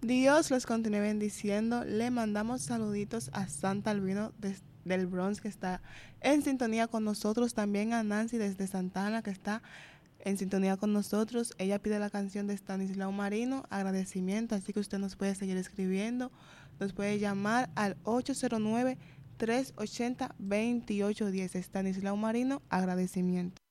Dios los continúe bendiciendo. Le mandamos saluditos a Santa Albino del Bronx, que está en sintonía con nosotros. También a Nancy desde Santana, que está en sintonía con nosotros. Ella pide la canción de Stanislao Marino, Agradecimiento. Así que usted nos puede seguir escribiendo. Nos puede llamar al 809-380-2810. Stanislao Marino, Agradecimiento.